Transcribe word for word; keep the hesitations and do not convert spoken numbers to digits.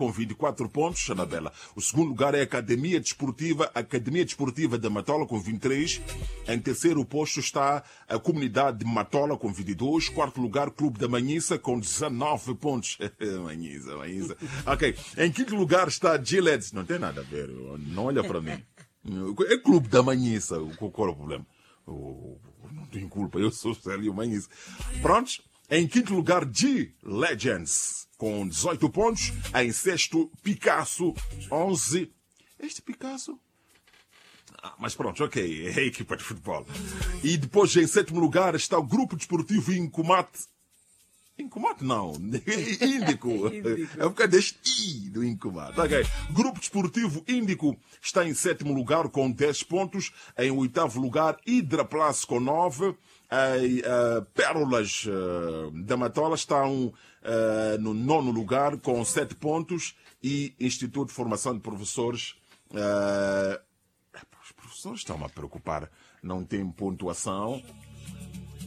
com vinte e quatro pontos, Anabela. O segundo lugar é a Academia Desportiva, Academia Desportiva da Matola, com vinte e três. Em terceiro posto está a Comunidade de Matola, com vinte e dois. Quarto lugar, Clube da Manhissa, com dezanove pontos. Manhissa, Manhissa. Ok. Em quinto lugar está Gillette. Não tem nada a ver. Não olha para mim. É Clube da Manhissa. Qual é o problema? Eu não tenho culpa. Eu sou Célio Manhissa. Prontos? Em quinto lugar, G-Legends, com dezoito pontos. Em sexto, Picasso, onze. Este Picasso? Ah, mas pronto, ok, é a equipa de futebol. E depois, em sétimo lugar, está o Grupo Desportivo Incomate. Incomate não, Índico. É por causa deste I do Incomate. Ok. Grupo Desportivo Índico está em sétimo lugar com dez pontos. Em oitavo lugar, Hidraplace com nove. A, a Pérolas uh, da Matola estão uh, no nono lugar com sete pontos e Instituto de Formação de Professores. Uh, os professores estão-me a preocupar. Não tem pontuação.